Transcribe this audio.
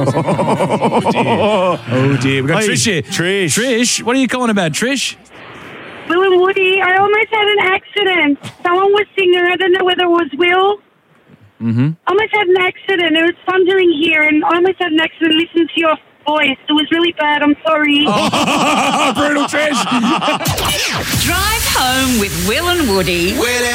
Oh, dear. We've got Hey, Trish here. Trish, what are you calling about, Trish? Will and Woody, I almost had an accident. Someone was singing, I don't know whether it was Will. I almost had an accident. It was thundering here, and I almost had an accident listening to your voice. It was really bad. I'm sorry. Brutal, Trish. Drive home with Will and Woody.